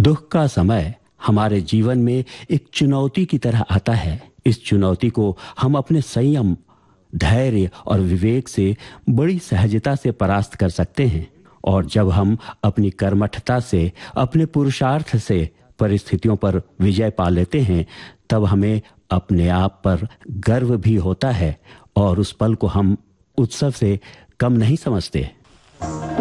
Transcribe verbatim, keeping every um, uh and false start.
दुख का समय हमारे जीवन में एक चुनौती की तरह आता है। इस चुनौती को हम अपने संयम, धैर्य और विवेक से बड़ी सहजता से परास्त कर सकते हैं। और जब हम अपनी कर्मठता से, अपने पुरुषार्थ से परिस्थितियों पर विजय पा लेते हैं, तब हमें अपने आप पर गर्व भी होता है और उस पल को हम उत्सव से कम नहीं समझते।